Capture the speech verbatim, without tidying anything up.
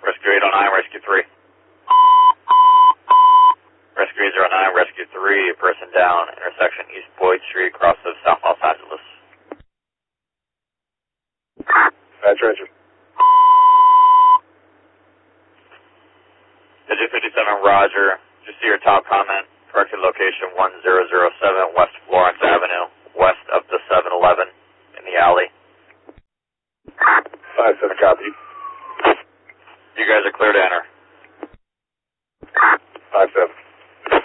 Rescue eight oh nine, Rescue three. Rescue eight oh nine, Rescue three, a person down, intersection East Boyd Street, cross of South Los Angeles. Roger, Roger. Digit fifty-seven, Roger. Just see your top comment. Corrected location one zero zero seven West Florence Avenue, west of the seven eleven in the alley. five seven, copy. You guys are clear to enter.